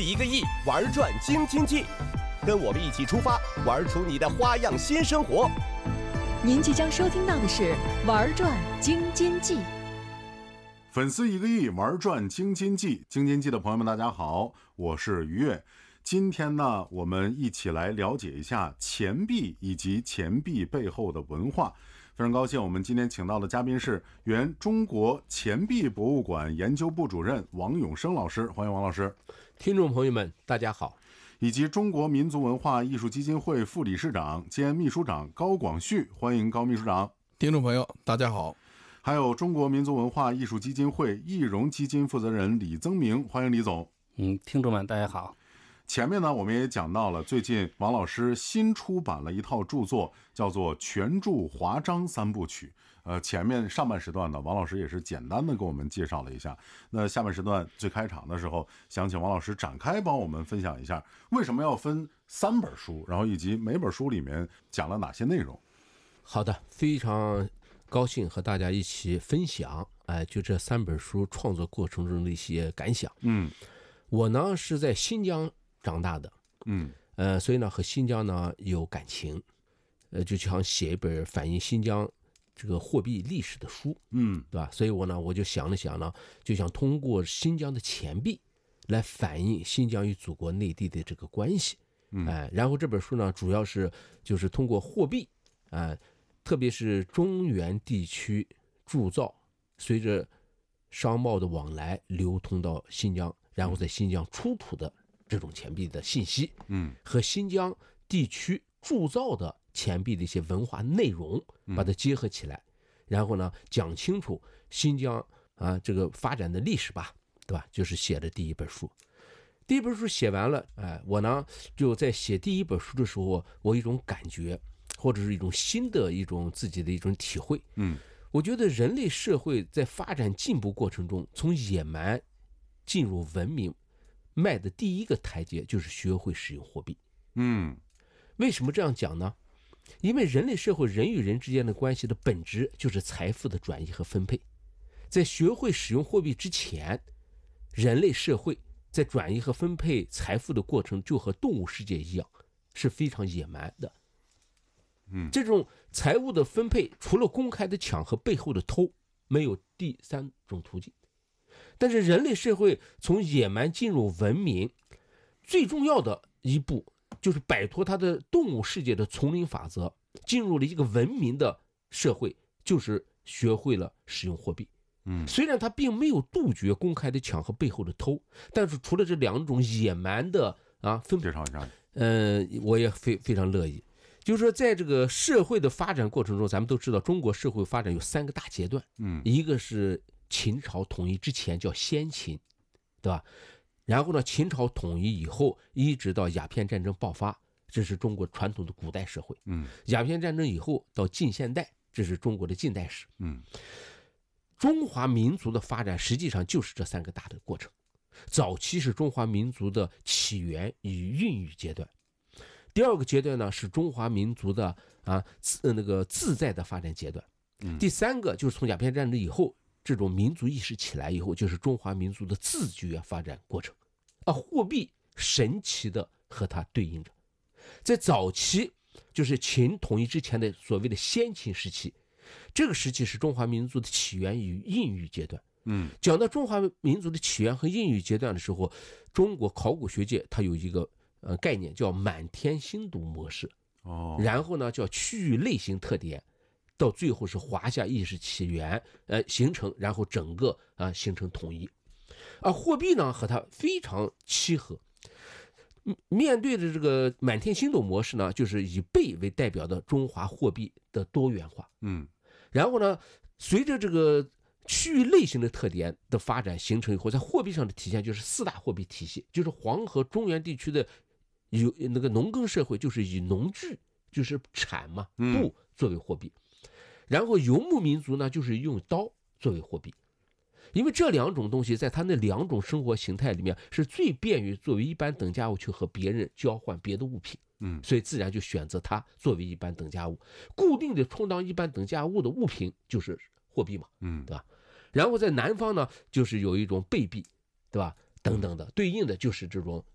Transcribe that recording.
1个亿，玩转京津冀，跟我们一起出发，玩出你的花样新生活。 您即将收听到的是《玩转京津冀》。 粉丝1个亿，玩转京津冀。京津冀的朋友们，大家好，我是于越。今天呢，我们一起来了解一下钱币以及钱币背后的文化。非常高兴，我们今天请到的嘉宾是原中国钱币博物馆研究部主任王永生老师，欢迎王老师。 听众朋友们，大家好。 以及中国民族文化艺术基金会副理事长兼秘书长高广旭，欢迎高秘书长。 听众朋友，大家好。 还有中国民族文化艺术基金会易融基金负责人李增明，欢迎李总。 听众们大家好。 前面呢，我们也讲到了，最近王老师新出版了一套著作，叫做《全注华章3部曲》。前面上半时段呢，王老师也是简单的给我们介绍了一下。那下半时段最开场的时候，想请王老师展开帮我们分享一下，为什么要分3本书，然后以及每本书里面讲了哪些内容。 好的，非常高兴和大家一起分享，就这3本书创作过程中的一些感想。我呢是在新疆长大的，所以呢和新疆呢有感情，就想写一本反映新疆这个货币历史的书，对吧？所以我就想了想呢，就想通过新疆的钱币来反映新疆与祖国内地的这个关系，然后这本书呢主要是就是通过货币，特别是中原地区铸造，随着商贸的往来流通到新疆，然后在新疆出土的这种钱币的信息，和新疆地区铸造的钱币的一些文化内容把它结合起来，然后呢讲清楚新疆这个发展的历史吧，对吧？就是写的第一本书。第一本书写完了，我呢就在写第一本书的时候，我有一种感觉，或者是一种新的一种自己的一种体会。我觉得人类社会在发展进步过程中，从野蛮进入文明迈的第一个台阶就是学会使用货币。为什么这样讲呢？因为人类社会人与人之间的关系的本质就是财富的转移和分配。在学会使用货币之前，人类社会在转移和分配财富的过程就和动物世界一样，是非常野蛮的。这种财物的分配除了公开的抢和背后的偷，没有第3种途径。但是人类社会从野蛮进入文明，最重要的一步就是摆脱它的动物世界的丛林法则，进入了一个文明的社会，就是学会了使用货币。虽然它并没有杜绝公开的抢和背后的偷，但是除了这2种野蛮的分配，我也非常乐意。就是说在这个社会的发展过程中，咱们都知道中国社会发展有3个大阶段，一个是秦朝统一之前叫先秦，对吧？然后呢，秦朝统一以后，一直到鸦片战争爆发，这是中国传统的古代社会。鸦片战争以后到近现代，这是中国的近代史。中华民族的发展实际上就是这3个大的过程。早期是中华民族的起源与孕育阶段，第2个阶段呢是中华民族的自在的发展阶段，第3个就是从鸦片战争以后，这种民族意识起来以后，就是中华民族的自觉发展过程。货币神奇的和它对应着，在早期就是秦统一之前的所谓的先秦时期，这个时期是中华民族的起源与孕育阶段。讲到中华民族的起源和孕育阶段的时候，中国考古学界它有一个概念叫满天星读模式，然后呢叫区域类型特点，到最后是华夏意识起源形成，然后整个形成统一。货币呢和它非常契合。面对的这个满天星斗模式呢，就是以贝为代表的中华货币的多元化。然后呢，随着这个区域类型的特点的发展形成以后，在货币上的体现就是4大货币体系，就是黄河中原地区的有那个农耕社会，就是以农具就是铲嘛布作为货币，然后游牧民族呢就是用刀作为货币。因为这2种东西在它那2种生活形态里面是最便于作为一般等价物去和别人交换别的物品，所以自然就选择它作为一般等价物。固定的充当一般等价物的物品就是货币嘛，对吧？然后在南方呢，就是有一种贝币，对吧？等等的，对应的就是这种